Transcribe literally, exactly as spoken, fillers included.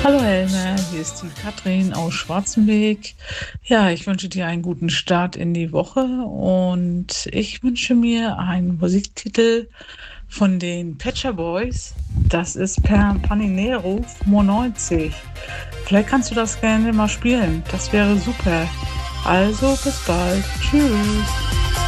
Hallo Helmer, hier ist die Katrin aus Schwarzenberg. Ja, ich wünsche dir einen guten Start in die Woche und ich wünsche mir einen Musiktitel von den Pet Shop Boys. Das ist per Paninero fünfundneunzig. Vielleicht kannst du das gerne mal spielen. Das wäre super. Also bis bald. Tschüss.